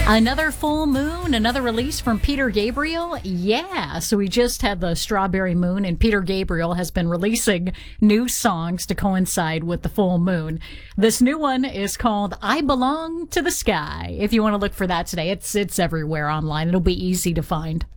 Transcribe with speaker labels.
Speaker 1: Another full moon, another release from Peter Gabriel. Yeah, so we just had the Strawberry Moon, and Peter Gabriel has been releasing new songs to coincide with the full moon. This new one is called I Belong to the Sky. If you want to look for that today, it's everywhere online. It'll be easy to find.